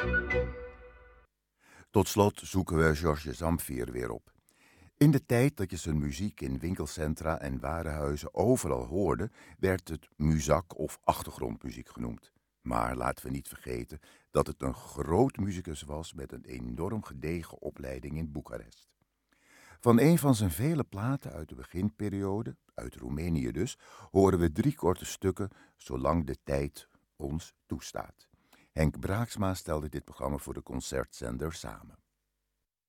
Tot slot zoeken we Georges Zamfir weer op. In de tijd dat je zijn muziek in winkelcentra en warenhuizen overal hoorde, werd het muzak of achtergrondmuziek genoemd. Maar laten we niet vergeten dat het een groot muzikus was met een enorm gedegen opleiding in Boekarest. Van een van zijn vele platen uit de beginperiode, uit Roemenië dus, horen we 3 korte stukken, zolang de tijd ons toestaat. Henk Braaksma stelde dit programma voor de concertzender samen.